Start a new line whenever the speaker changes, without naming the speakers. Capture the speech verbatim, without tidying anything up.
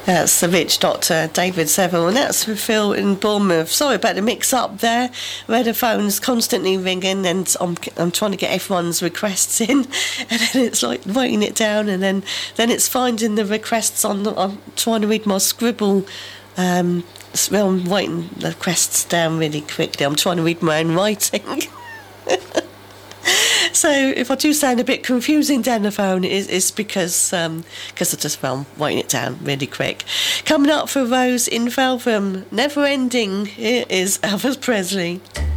That's the Rich Doctor David Seville, and that's for Phil in Bournemouth. Sorry about the mix-up there, where the phone's constantly ringing, and I'm, I'm trying to get everyone's requests in, and then it's like writing it down, and then, then it's finding the requests on. I'm trying to read my scribble. Um, well, I'm writing the requests down really quickly. I'm trying to read my own writing. So if I do sound a bit confusing down the phone, it's, it's because um, cause I just, well, I'm writing it down really quick. Coming up for Rose in Feltham, Never Ending, here is Elvis Presley.